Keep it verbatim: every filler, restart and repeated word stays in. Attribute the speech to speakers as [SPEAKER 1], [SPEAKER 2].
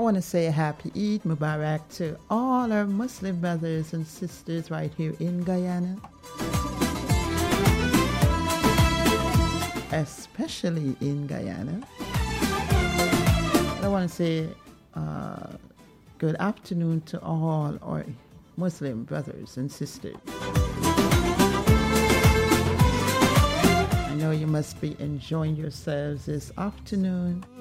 [SPEAKER 1] want to say a happy Eid Mubarak to all our Muslim brothers and sisters right here in Guyana, especially in Guyana. I want to say uh, good afternoon to all our Muslim brothers and sisters. I know you must be enjoying yourselves this afternoon.